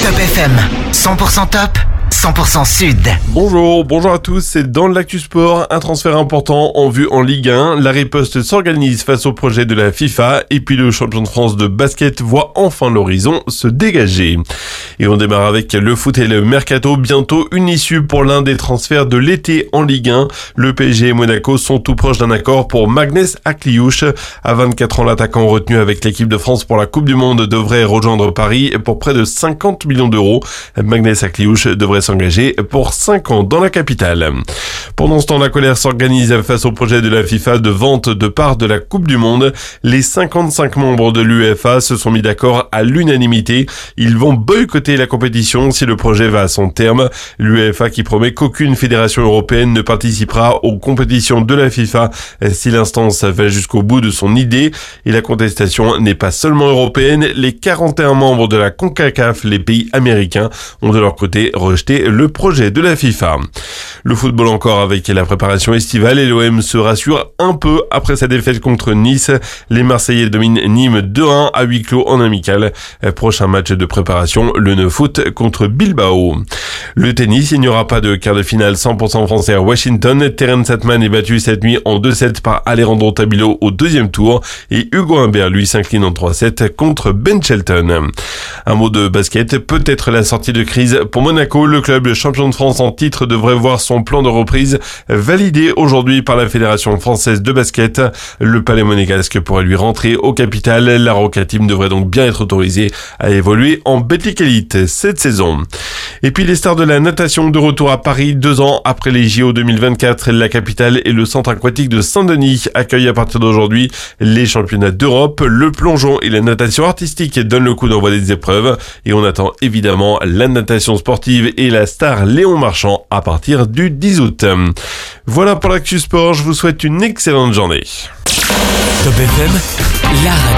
Top FM, 100% top, 100% sud. Bonjour à tous, c'est dans l'actu sport, un transfert important en vue en Ligue 1. La riposte s'organise face au projet de la FIFA et puis le champion de France de basket voit enfin l'horizon se dégager. Et on démarre avec le foot et le mercato, bientôt une issue pour l'un des transferts de l'été en Ligue 1. Le PSG et Monaco sont tout proches d'un accord pour Magnès Akliouche. À 24 ans, l'attaquant retenu avec l'équipe de France pour la Coupe du Monde devrait rejoindre Paris pour près de 50 millions d'euros. Magnès Akliouche devrait s'engager pour 5 ans dans la capitale. Pendant ce temps, la colère s'organise face au projet de la FIFA de vente de parts de la Coupe du Monde. Les 55 membres de l'UEFA se sont mis d'accord à l'unanimité. Ils vont boycotter la compétition si le projet va à son terme. L'UEFA qui promet qu'aucune fédération européenne ne participera aux compétitions de la FIFA si l'instance va jusqu'au bout de son idée. Et la contestation n'est pas seulement européenne. Les 41 membres de la CONCACAF, les pays américains, ont de leur côté rejeté le projet de la FIFA. Le football encore avec la préparation estivale et l'OM se rassure un peu après sa défaite contre Nice. Les Marseillais dominent Nîmes 2-1 à huis clos en amical. Prochain match de préparation, le 9 août contre Bilbao. Le tennis, il n'y aura pas de quart de finale 100% français à Washington. Terence Hatman est battu cette nuit en 2-7 par Alejandro Tabilo au deuxième tour et Hugo Humbert lui s'incline en 3-7 contre Ben Shelton. Un mot de basket, peut-être la sortie de crise pour Monaco. Le club champion de France en titre devrait voir son plan de reprise validé aujourd'hui par la Fédération française de basket. Le Palais monégasque pourrait lui rentrer au capital. La Roca Team devrait donc bien être autorisée à évoluer en Betclic Elite cette saison. Et puis les stars de la natation de retour à Paris 2 ans après les JO 2024. La capitale et le centre aquatique de Saint-Denis accueillent à partir d'aujourd'hui les championnats d'Europe. Le plongeon et la natation artistique donnent le coup d'envoi des épreuves et on attend évidemment la natation sportive et la star Léon Marchand à partir du 10 août. Voilà pour l'actu sport, je vous souhaite une excellente journée. Top FM, la radio.